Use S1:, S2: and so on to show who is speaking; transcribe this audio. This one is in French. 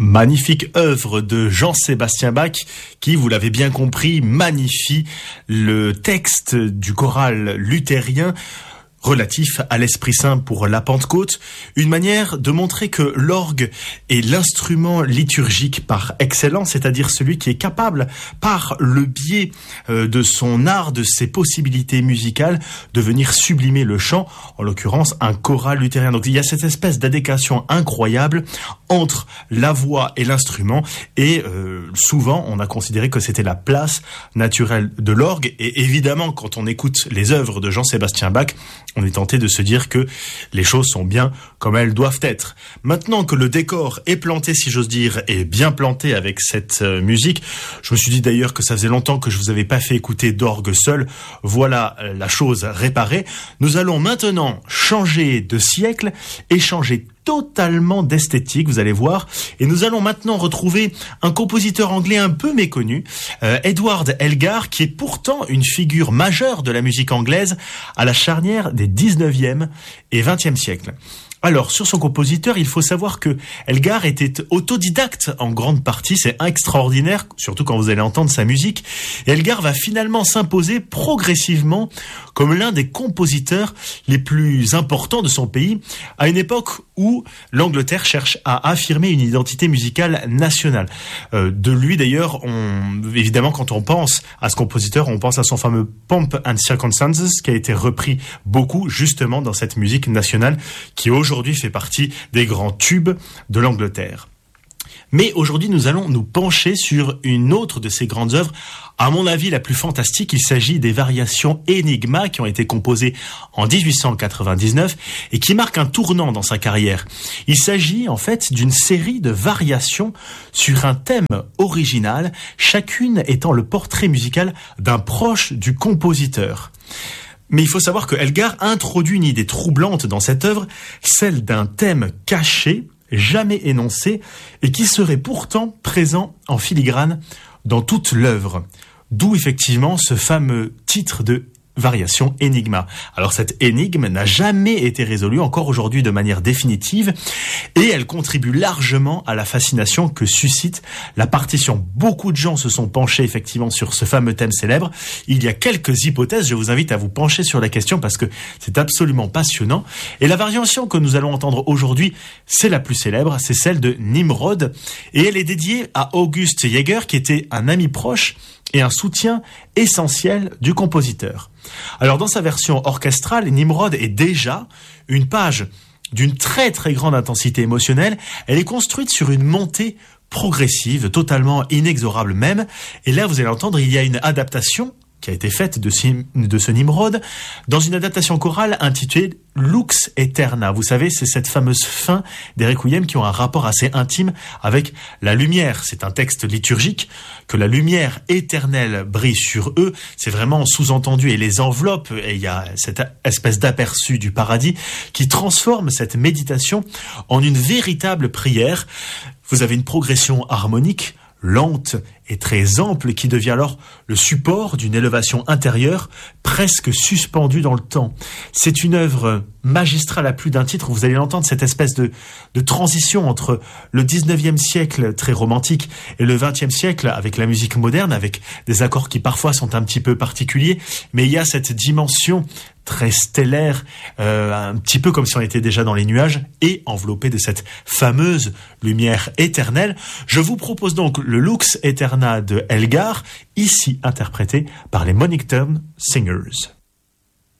S1: Magnifique œuvre de Jean-Sébastien Bach qui, vous l'avez bien compris, magnifie le texte du choral luthérien relatif à l'Esprit Saint pour la Pentecôte, une manière de montrer que l'orgue est l'instrument liturgique par excellence, c'est-à-dire celui qui est capable, par le biais de son art, de ses possibilités musicales, de venir sublimer le chant, en l'occurrence un choral luthérien. Donc il y a cette espèce d'adéquation incroyable entre la voix et l'instrument, et souvent on a considéré que c'était la place naturelle de l'orgue, et évidemment quand on écoute les œuvres de Jean-Sébastien Bach, on est tenté de se dire que les choses sont bien comme elles doivent être. Maintenant que le décor est planté, si j'ose dire, et bien planté avec cette musique, je me suis dit d'ailleurs que ça faisait longtemps que je vous avais pas fait écouter d'orgue seul. Voilà la chose réparée. Nous allons maintenant changer de siècle et changer totalement d'esthétique, vous allez voir. Et nous allons maintenant retrouver un compositeur anglais un peu méconnu, Edward Elgar, qui est pourtant une figure majeure de la musique anglaise à la charnière des 19e et 20e siècles. Alors, sur son compositeur, il faut savoir que Elgar était autodidacte en grande partie, c'est extraordinaire, surtout quand vous allez entendre sa musique. Et Elgar va finalement s'imposer progressivement comme l'un des compositeurs les plus importants de son pays, à une époque où l'Angleterre cherche à affirmer une identité musicale nationale. De lui d'ailleurs, évidemment quand on pense à ce compositeur, on pense à son fameux Pomp and Circumstances, qui a été repris beaucoup justement dans cette musique nationale, qui aujourd'hui fait partie des grands tubes de l'Angleterre. Mais aujourd'hui, nous allons nous pencher sur une autre de ses grandes œuvres, à mon avis la plus fantastique. Il s'agit des variations Enigma qui ont été composées en 1899 et qui marquent un tournant dans sa carrière. Il s'agit en fait d'une série de variations sur un thème original, chacune étant le portrait musical d'un proche du compositeur. Mais il faut savoir que Elgar introduit une idée troublante dans cette œuvre, celle d'un thème caché, jamais énoncé, et qui serait pourtant présent en filigrane dans toute l'œuvre. D'où effectivement ce fameux titre de variation Enigma. Alors cette énigme n'a jamais été résolue encore aujourd'hui de manière définitive et elle contribue largement à la fascination que suscite la partition. Beaucoup de gens se sont penchés effectivement sur ce fameux thème célèbre. Il y a quelques hypothèses, je vous invite à vous pencher sur la question parce que c'est absolument passionnant. Et la variation que nous allons entendre aujourd'hui, c'est la plus célèbre, c'est celle de Nimrod et elle est dédiée à August Jäger qui était un ami proche et un soutien essentiel du compositeur. Alors dans sa version orchestrale, Nimrod est déjà une page d'une très très grande intensité émotionnelle. Elle est construite sur une montée progressive, totalement inexorable même. Et là, vous allez entendre, il y a une adaptation qui a été faite de ce Nimrod dans une adaptation chorale intitulée Lux Aeterna. Vous savez, c'est cette fameuse fin des requiem qui ont un rapport assez intime avec la lumière. C'est un texte liturgique, que la lumière éternelle brille sur eux. C'est vraiment sous-entendu et les enveloppe. Et il y a cette espèce d'aperçu du paradis qui transforme cette méditation en une véritable prière. Vous avez une progression harmonique, lente et très ample qui devient alors le support d'une élévation intérieure presque suspendue dans le temps. C'est une œuvre magistrale à plus d'un titre. Vous allez l'entendre, cette espèce de transition entre le 19e siècle très romantique et le 20e siècle avec la musique moderne, avec des accords qui parfois sont un petit peu particuliers, mais il y a cette dimension très stellaire, un petit peu comme si on était déjà dans les nuages et enveloppé de cette fameuse lumière éternelle. Je vous propose donc le Lux Aeterna de Elgar, ici interprété par les Mornington Singers.